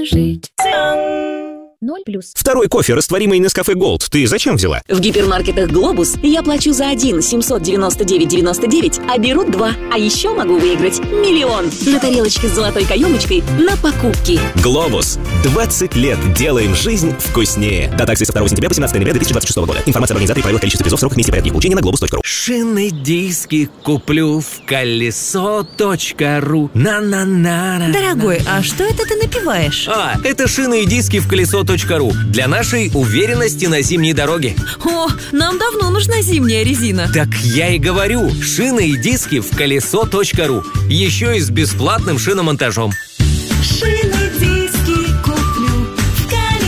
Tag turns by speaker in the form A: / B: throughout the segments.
A: можно жить.
B: 0+.
C: Второй кофе, растворимый Nescafe Gold. Ты зачем взяла?
D: В гипермаркетах «Глобус» я плачу за один 799,99, а беру 2. А еще могу выиграть миллион на тарелочке с золотой каемочкой на покупки.
C: Глобус. 20 лет делаем жизнь вкуснее. Дата акции со 2 сентября по 17 ноября 2026 года. Информация об организаторе, правила, количество призов, срок, месте порядке их получения на globus.ru.
E: Шины диски куплю в колесо.ру. На-на-на.
F: Дорогой, а что это ты напиваешь?
E: Это шины и диски в колесо.ру. Для нашей уверенности на зимней дороге.
F: О, нам давно нужна зимняя резина.
E: Так я и говорю, шины и диски в колесо.ру. Еще и с бесплатным шиномонтажом.
A: Шины, диски куплю в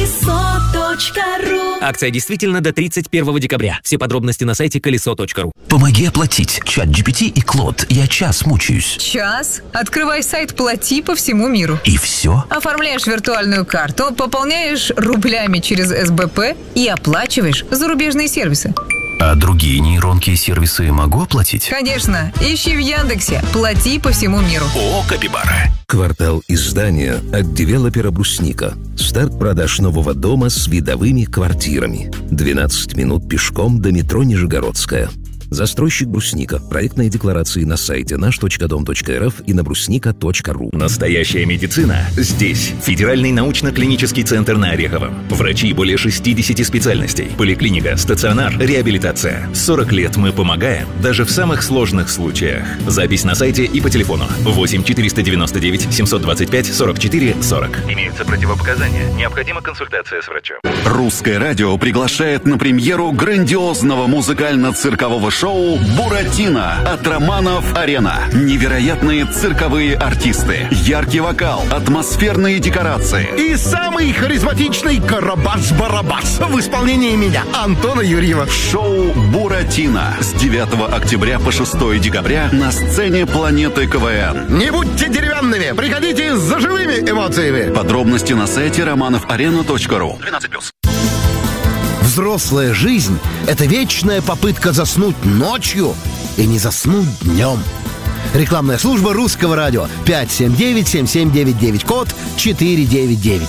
A: колесо.ру.
E: Акция действительно до 31 декабря. Все подробности на сайте колесо.ру.
G: Помоги оплатить. ChatGPT и Клод. Я час мучаюсь.
H: Час? Открывай сайт «Плати» по всему миру.
G: И все?
H: Оформляешь виртуальную карту, пополняешь рублями через СБП и оплачиваешь зарубежные сервисы.
G: А другие нейронки и сервисы могу оплатить?
H: Конечно. Ищи в Яндексе «Плати по всему миру».
G: О, Капибара.
I: Квартал издания от девелопера «Брусника». Старт продаж нового дома с видовыми квартирами. 12 минут пешком до метро Нижегородская. Застройщик «Брусника». Проектные декларации на сайте наш.дом.рф и на брусника.ру.
J: Настоящая медицина здесь. Федеральный научно-клинический центр на Ореховом. Врачи более 60 специальностей. Поликлиника, стационар, реабилитация. 40 лет мы помогаем, даже в самых сложных случаях. Запись на сайте и по телефону 8 499 725 44 40. Имеются противопоказания. Необходима консультация с врачом.
K: Русское радио приглашает на премьеру грандиозного музыкально-циркового шоу «Буратино» от Романов-Арена. Невероятные цирковые артисты, яркий вокал, атмосферные декорации.
L: И самый харизматичный Карабас-Барабас в исполнении меня, Антона Юрьева.
K: Шоу «Буратино» с 9 октября по 6 декабря на сцене «Планеты КВН».
L: Не будьте деревянными, приходите за живыми эмоциями.
K: Подробности на сайте romanovarena.ru. 12+.
L: Взрослая жизнь – это вечная попытка заснуть ночью и не заснуть днем. Рекламная служба Русского радио. 579-7799, код 499.